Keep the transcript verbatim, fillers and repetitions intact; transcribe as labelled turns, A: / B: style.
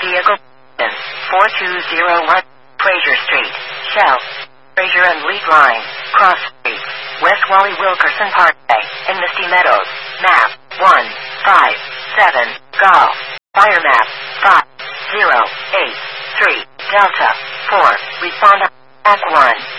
A: Vehicle four two zero one Fraser Street, Shell, Fraser and Lead Line, Cross Street, West Wally Wilkerson Parkway, and Misty Meadows. Map one five seven Golf. Fire map five zero eight three Delta four. Respond at one.